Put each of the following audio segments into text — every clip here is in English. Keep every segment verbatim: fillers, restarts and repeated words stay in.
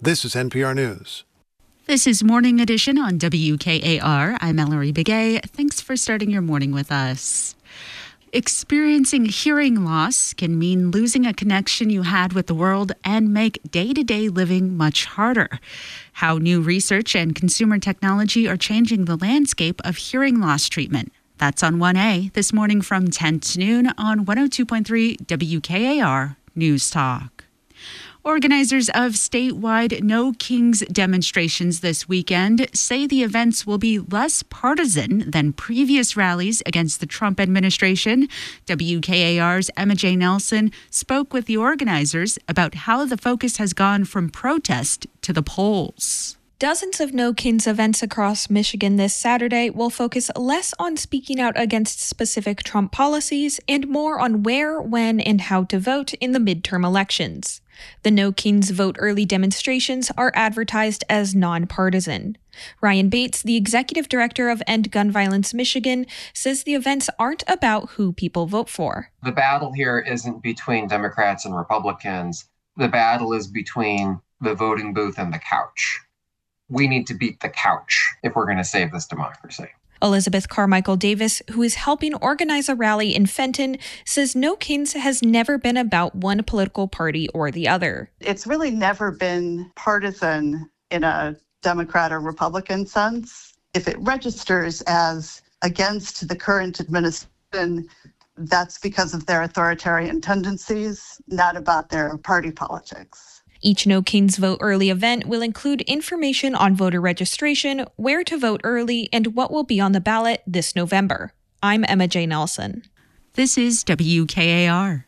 This is N P R News. This is Morning Edition on W K A R. I'm Ellery Begay. Thanks for starting your morning with us. Experiencing hearing loss can mean losing a connection you had with the world and make day-to-day living much harder. How new research and consumer technology are changing the landscape of hearing loss treatment. That's on one A this morning from ten to noon on one oh two point three W K A R News Talk. Organizers of statewide No Kings demonstrations this weekend say the events will be less partisan than previous rallies against the Trump administration. W K A R's Emma J. Nelson spoke with the organizers about how the focus has gone from protest to the polls. Dozens of No Kings events across Michigan this Saturday will focus less on speaking out against specific Trump policies and more on where, when, and how to vote in the midterm elections. The No Kings Vote Early demonstrations are advertised as nonpartisan. Ryan Bates, the executive director of End Gun Violence Michigan, says the events aren't about who people vote for. The battle here isn't between Democrats and Republicans. The battle is between the voting booth and the couch. We need to beat the couch if we're going to save this democracy. Elizabeth Carmichael Davis, who is helping organize a rally in Fenton, says No Kings has never been about one political party or the other. It's really never been partisan in a Democrat or Republican sense. If it registers as against the current administration, that's because of their authoritarian tendencies, not about their party politics. Each No Kings Vote Early event will include information on voter registration, where to vote early, and what will be on the ballot this November. I'm Emma J. Nelson. This is W K A R.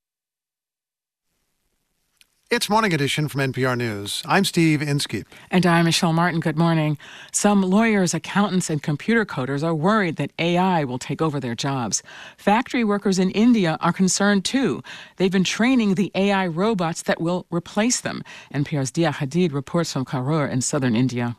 It's Morning Edition from N P R News. I'm Steve Inskeep. And I'm Michelle Martin. Good morning. Some lawyers, accountants, and computer coders are worried that A I will take over their jobs. Factory workers in India are concerned too. They've been training the A I robots that will replace them. N P R's Dia Hadid reports from Karur in southern India.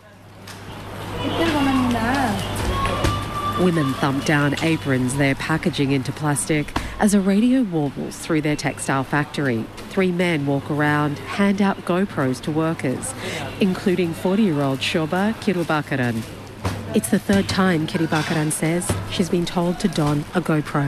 Women thump down aprons they're packaging into plastic as a radio warbles through their textile factory. Three men walk around, hand out GoPros to workers, including forty-year-old Shobha Kirubakaran. It's the third time Kirubakaran says she's been told to don a GoPro.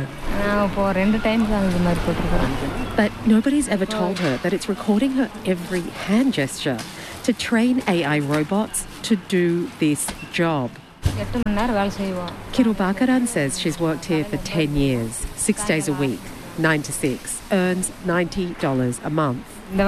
But nobody's ever told her that it's recording her every hand gesture to train A I robots to do this job. Kirubakaran says she's worked here for ten years, six days a week, nine to six, earns ninety dollars a month.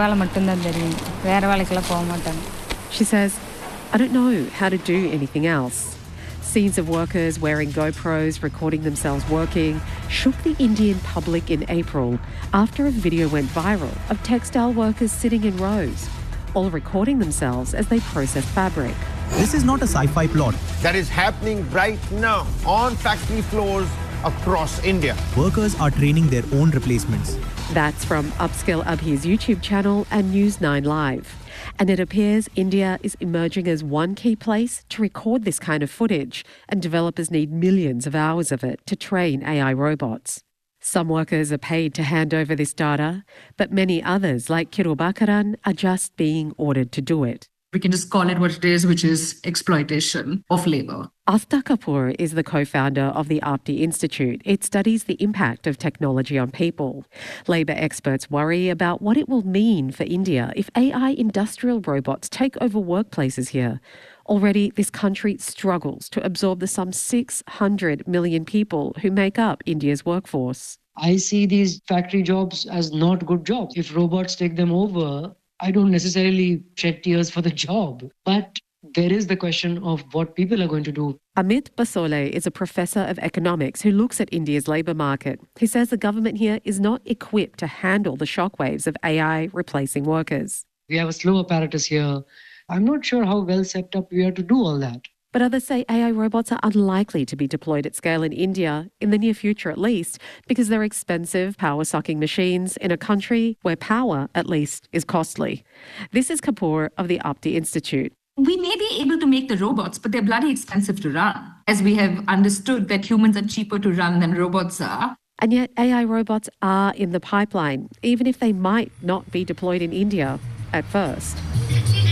She says, I don't know how to do anything else. Scenes of workers wearing GoPros, recording themselves working, shook the Indian public in April after a video went viral of textile workers sitting in rows, all recording themselves as they process fabric. This is not a sci-fi plot. That is happening right now on factory floors across India. Workers are training their own replacements. That's from Upskill Abhi's YouTube channel and News nine Live. And it appears India is emerging as one key place to record this kind of footage, and developers need millions of hours of it to train A I robots. Some workers are paid to hand over this data, but many others, like Kirubakaran, are just being ordered to do it. We can just call it what it is, which is exploitation of labor. Aftha Kapoor is the co-founder of the Aapti Institute. It studies the impact of technology on people. Labour experts worry about what it will mean for India if A I industrial robots take over workplaces here. Already, this country struggles to absorb the some six hundred million people who make up India's workforce. I see these factory jobs as not good jobs. If robots take them over, I don't necessarily shed tears for the job, but there is the question of what people are going to do. Amit Basole is a professor of economics who looks at India's labour market. He says the government here is not equipped to handle the shockwaves of A I replacing workers. We have a slow apparatus here. I'm not sure how well set up we are to do all that. But others say A I robots are unlikely to be deployed at scale in India, in the near future at least, because they're expensive, power-sucking machines in a country where power, at least, is costly. This is Kapoor of the Aapti Institute. We may be able to make the robots, but they're bloody expensive to run, as we have understood that humans are cheaper to run than robots are. And yet A I robots are in the pipeline, even if they might not be deployed in India at first.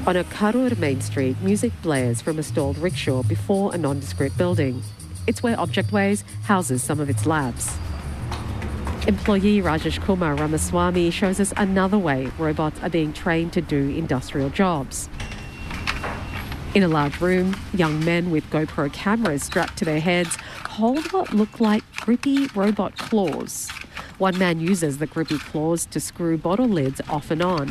On a Karur main street, music blares from a stalled rickshaw before a nondescript building. It's where Objectways houses some of its labs. Employee Rajesh Kumar Ramaswamy shows us another way robots are being trained to do industrial jobs. In a large room, young men with GoPro cameras strapped to their heads hold what look like grippy robot claws. One man uses the grippy claws to screw bottle lids off and on.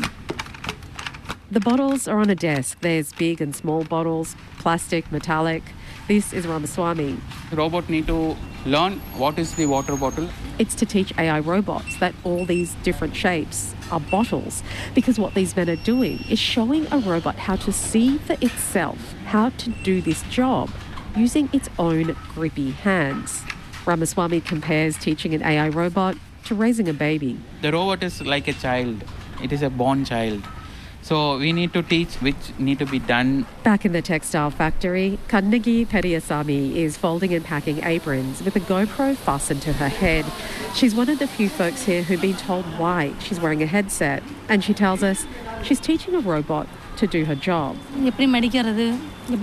The bottles are on a desk. There's big and small bottles, plastic, metallic. This is Ramaswamy. Robot need to learn what is the water bottle. It's to teach A I robots that all these different shapes are bottles, because what these men are doing is showing a robot how to see for itself how to do this job using its own grippy hands. Ramaswamy compares teaching an A I robot to raising a baby. The robot is like a child. It is a born child. So we need to teach which need to be done. Back in the textile factory, Kannagi Periyasamy is folding and packing aprons with a GoPro fastened to her head. She's one of the few folks here who've been told why she's wearing a headset. And she tells us she's teaching a robot to do her job. And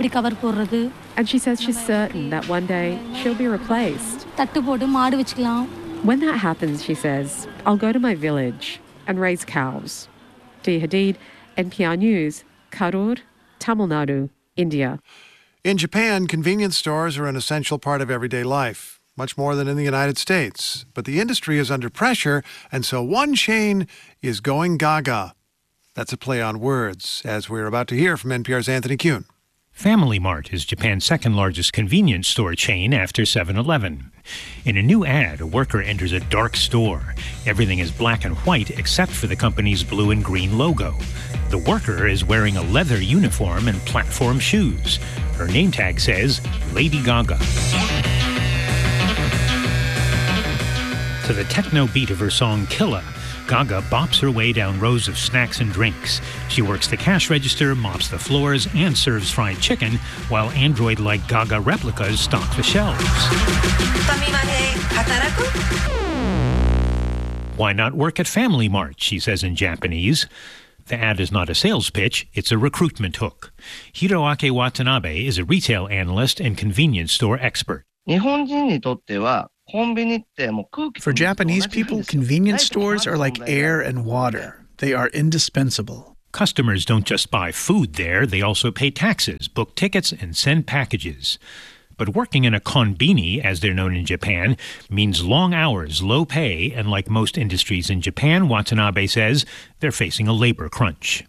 she says she's certain that one day she'll be replaced. When that happens, she says, I'll go to my village and raise cows. Dee Hadid, N P R News, Karur, Tamil Nadu, India. In Japan, convenience stores are an essential part of everyday life, much more than in the United States. But the industry is under pressure, and so one chain is going gaga. That's a play on words, as we're about to hear from N P R's Anthony Kuhn. Family Mart is Japan's second largest convenience store chain after seven eleven. In a new ad, a worker enters a dark store. Everything is black and white except for the company's blue and green logo. The worker is wearing a leather uniform and platform shoes. Her name tag says Lady Gaga. To the techno beat of her song Killa, Gaga bops her way down rows of snacks and drinks. She works the cash register, mops the floors, and serves fried chicken, while android-like Gaga replicas stock the shelves. Why not work at Family Mart, she says in Japanese. The ad is not a sales pitch, it's a recruitment hook. Hiroaki Watanabe is a retail analyst and convenience store expert. For Japanese people, convenience stores are like air and water. They are indispensable. Customers don't just buy food there, they also pay taxes, book tickets, and send packages. But working in a konbini, as they're known in Japan, means long hours, low pay, and like most industries in Japan, Watanabe says, they're facing a labor crunch.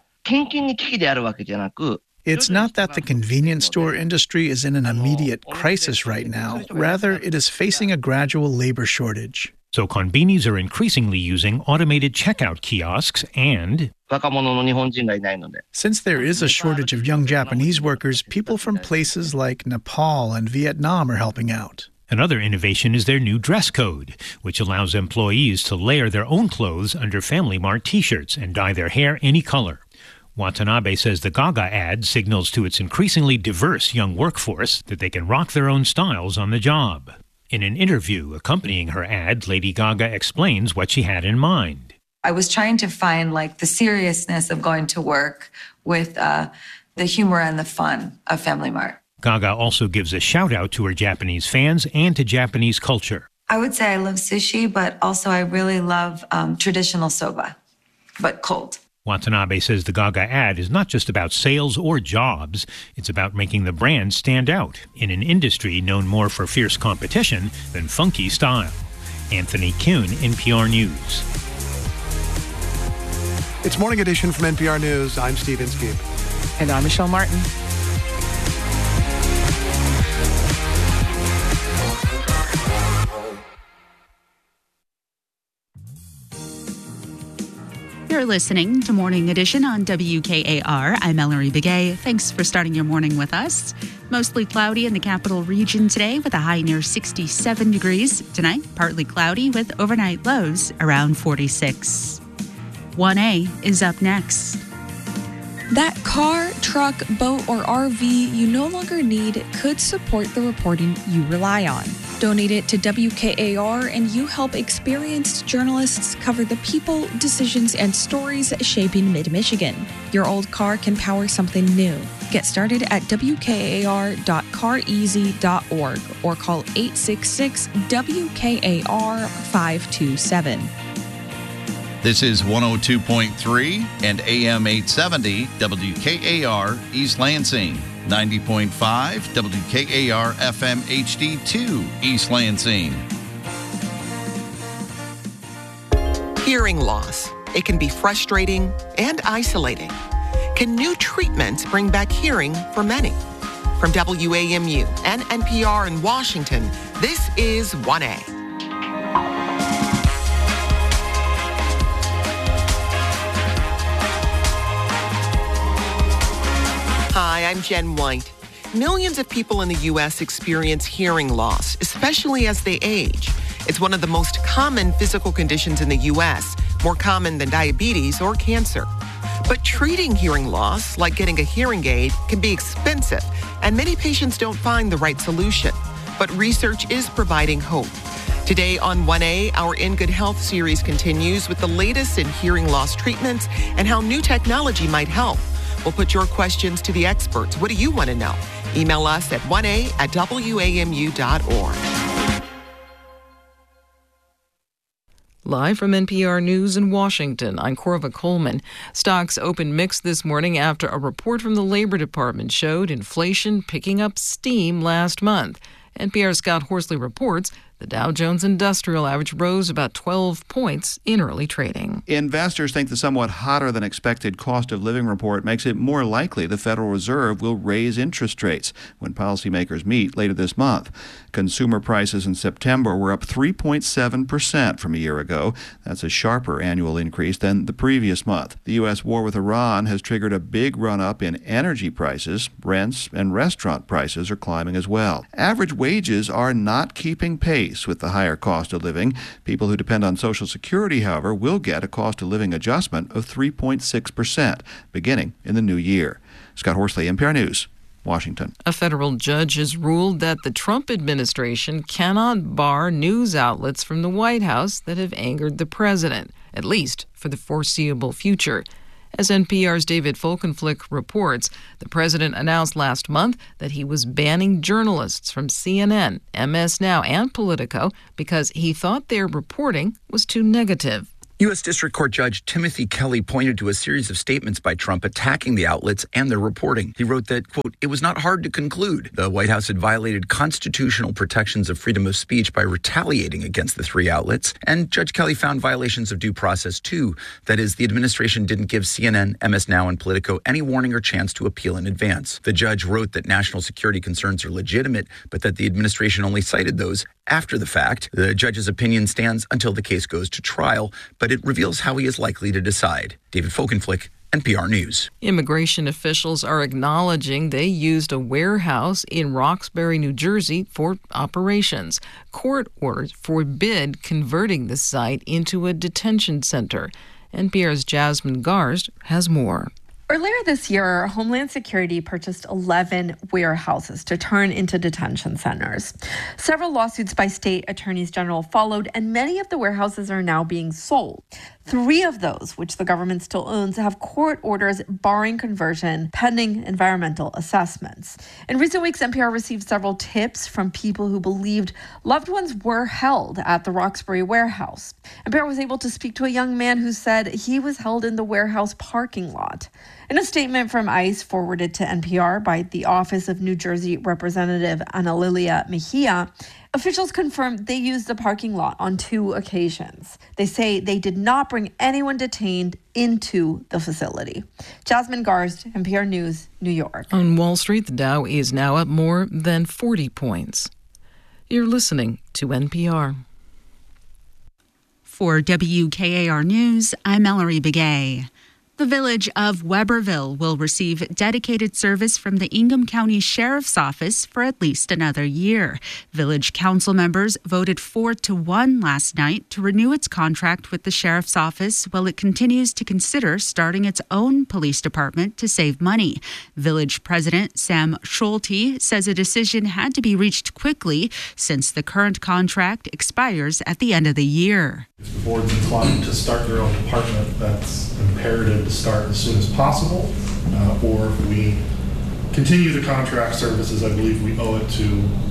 It's not that the convenience store industry is in an immediate crisis right now. Rather, it is facing a gradual labor shortage. So konbinis are increasingly using automated checkout kiosks and... Since there is a shortage of young Japanese workers, people from places like Nepal and Vietnam are helping out. Another innovation is their new dress code, which allows employees to layer their own clothes under Family Mart t-shirts and dye their hair any color. Watanabe says the Gaga ad signals to its increasingly diverse young workforce that they can rock their own styles on the job. In an interview accompanying her ad, Lady Gaga explains what she had in mind. I was trying to find like the seriousness of going to work with uh, the humor and the fun of Family Mart. Gaga also gives a shout out to her Japanese fans and to Japanese culture. I would say I love sushi, but also I really love um, traditional soba, but cold. Watanabe says the Gaga ad is not just about sales or jobs. It's about making the brand stand out in an industry known more for fierce competition than funky style. Anthony Kuhn, N P R News. It's Morning Edition from N P R News. I'm Steve Inskeep. And I'm Michelle Martin. You're listening to Morning Edition on W K A R. I'm Mallory Begay. Thanks for starting your morning with us. Mostly cloudy in the capital region today with a high near sixty-seven degrees. Tonight, partly cloudy with overnight lows around forty-six. one A is up next. That car, truck, boat, or R V you no longer need could support the reporting you rely on. Donate it to W K A R and you help experienced journalists cover the people, decisions, and stories shaping mid-Michigan. Your old car can power something new. Get started at W K A R dot car easy dot org or call eight six six W K A R five two seven. This is one oh two point three and A M eight seventy W K A R East Lansing. ninety point five W K A R F M H D two East Lansing. Hearing loss. It can be frustrating and isolating. Can new treatments bring back hearing for many? From W A M U and N P R in Washington, this is one A. Hi, I'm Jen White. Millions of people in the U S experience hearing loss, especially as they age. It's one of the most common physical conditions in the U S, more common than diabetes or cancer. But treating hearing loss, like getting a hearing aid, can be expensive, and many patients don't find the right solution. But research is providing hope. Today on one A, our In Good Health series continues with the latest in hearing loss treatments and how new technology might help. We'll put your questions to the experts. What do you want to know? Email us at one A at W A M U dot org. Live from N P R News in Washington, I'm Corva Coleman. Stocks opened mixed this morning after a report from the Labor Department showed inflation picking up steam last month. N P R's Scott Horsley reports the Dow Jones Industrial Average rose about twelve points in early trading. Investors think the somewhat hotter than expected cost of living report makes it more likely the Federal Reserve will raise interest rates when policymakers meet later this month. Consumer prices in September were up three point seven percent from a year ago. That's a sharper annual increase than the previous month. The U S war with Iran has triggered a big run-up in energy prices. Rents and restaurant prices are climbing as well. Average wages are not keeping pace with the higher cost of living. People who depend on Social Security, however, will get a cost of living adjustment of three point six percent beginning in the new year. Scott Horsley, N P R News, Washington. A federal judge has ruled that the Trump administration cannot bar news outlets from the White House that have angered the president, at least for the foreseeable future. As N P R's David Folkenflik reports, the president announced last month that he was banning journalists from C N N, M S Now, and Politico because he thought their reporting was too negative. U S. District Court Judge Timothy Kelly pointed to a series of statements by Trump attacking the outlets and their reporting. He wrote that, quote, "It was not hard to conclude the White House had violated constitutional protections of freedom of speech by retaliating against the three outlets." And Judge Kelly found violations of due process, too. That is, the administration didn't give C N N, M S Now, and Politico any warning or chance to appeal in advance. The judge wrote that national security concerns are legitimate, but that the administration only cited those after the fact. The judge's opinion stands until the case goes to trial, but it reveals how he is likely to decide. David Folkenflik, N P R News. Immigration officials are acknowledging they used a warehouse in Roxbury, New Jersey for operations. Court orders forbid converting the site into a detention center. N P R's Jasmine Garst has more. Earlier this year, Homeland Security purchased eleven warehouses to turn into detention centers. Several lawsuits by state attorneys general followed, and many of the warehouses are now being sold. Three of those, which the government still owns, have court orders barring conversion pending environmental assessments. In recent weeks, N P R received several tips from people who believed loved ones were held at the Roxbury warehouse. N P R was able to speak to a young man who said he was held in the warehouse parking lot. In a statement from ICE forwarded to N P R by the Office of New Jersey Representative Ana Lilia Mejia, officials confirmed they used the parking lot on two occasions. They say they did not bring anyone detained into the facility. Jasmine Garst, N P R News, New York. On Wall Street, the Dow is now up more than forty points. You're listening to N P R. For W K A R News, I'm Mallory Begay. The village of Weberville will receive dedicated service from the Ingham County Sheriff's Office for at least another year. Village council members voted four to one last night to renew its contract with the Sheriff's Office while it continues to consider starting its own police department to save money. Village President Sam Schulte says a decision had to be reached quickly since the current contract expires at the end of the year. If the board's inclined to start their own department, that's imperative to start as soon as possible. Uh, or if we continue the contract services, I believe we owe it to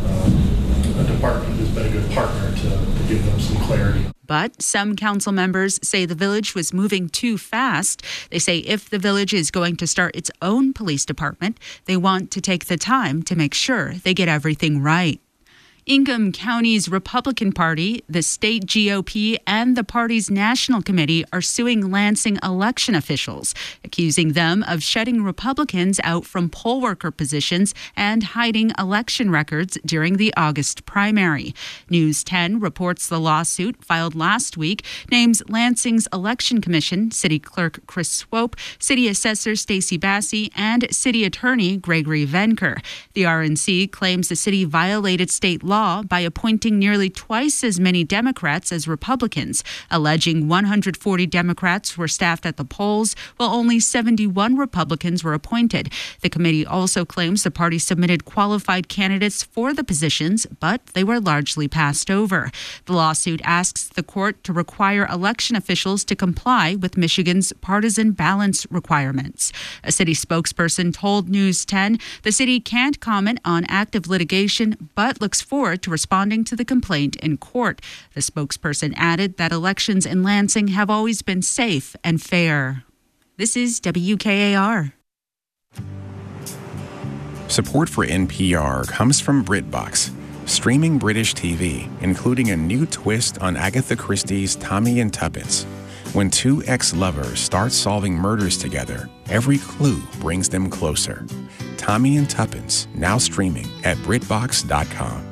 um, a department who's been a good partner to, to give them some clarity. But some council members say the village was moving too fast. They say if the village is going to start its own police department, they want to take the time to make sure they get everything right. Ingham County's Republican Party, the state G O P, and the party's national committee are suing Lansing election officials, accusing them of shutting Republicans out from poll worker positions and hiding election records during the August primary. News ten reports the lawsuit filed last week names Lansing's election commission, City Clerk Chris Swope, City Assessor Stacey Bassey, and City Attorney Gregory Venker. The R N C claims the city violated state law by appointing nearly twice as many Democrats as Republicans, alleging one hundred forty Democrats were staffed at the polls, while only seventy-one Republicans were appointed. The committee also claims the party submitted qualified candidates for the positions, but they were largely passed over. The lawsuit asks the court to require election officials to comply with Michigan's partisan balance requirements. A city spokesperson told News ten the city can't comment on active litigation, but looks forward to responding to the complaint in court. The spokesperson added that elections in Lansing have always been safe and fair. This is W K A R. Support for N P R comes from BritBox, streaming British T V, including a new twist on Agatha Christie's Tommy and Tuppence. When two ex-lovers start solving murders together, every clue brings them closer. Tommy and Tuppence, now streaming at Brit Box dot com.